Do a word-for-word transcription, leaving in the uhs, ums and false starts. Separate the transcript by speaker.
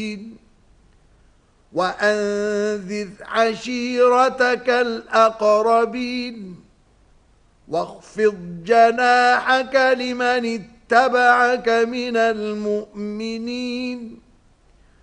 Speaker 1: الْمُرْسَلِينَ وَأَنذِرْ عَشِيرَتَكَ الْأَقْرَبِينَ وَاخْفِضْ جَنَاحَكَ لِمَنِ اتَّبَعَكَ مِنَ الْمُؤْمِنِينَ